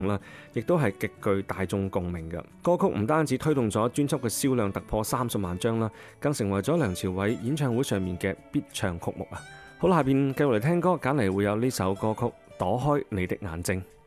啦，亦都係極具大眾共鳴嘅歌曲，唔單止推動咗專輯嘅銷量突破30萬張啦，更成為咗梁朝偉演唱會上面嘅必唱曲目啊！好啦，下邊繼續嚟聽歌，揀嚟會有呢首歌曲《躲開你的眼睛》。